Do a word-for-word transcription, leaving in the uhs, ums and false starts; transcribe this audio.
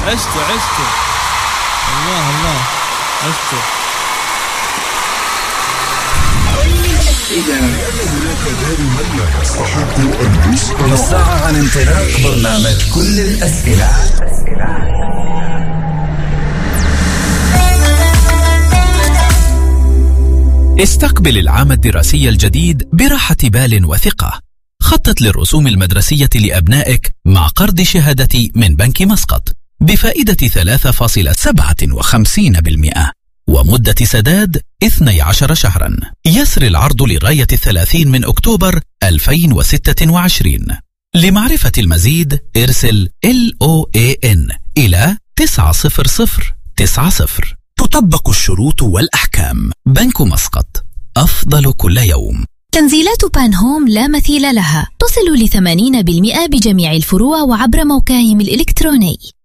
عشتوا عشتوا الله الله عشتوا. إذا هناك دائما ما يستحق أن يسأل الساعة عن انطلاق برنامج كل الأسئلة. استقبل العام الدراسي الجديد براحة بال وثقة. خطط للرسوم المدرسية لأبنائك مع قرض شهادتي من بنك مسقط بفائدة ثلاثة فاصلة سبعة وخمسين بالمئة ومدة سداد اثني عشر شهرا. يسري العرض لغاية الثلاثين من أكتوبر ألفين وستة وعشرين. لمعرفة المزيد ارسل إل أو إيه إن إلى تسعة صفر صفر تسعة صفر. تطبق الشروط والأحكام. بنك مسقط، أفضل كل يوم. تنزيلات بان هوم لا مثيل لها، تصل لثمانين بالمئة بجميع الفروع وعبر موقعهم الإلكتروني.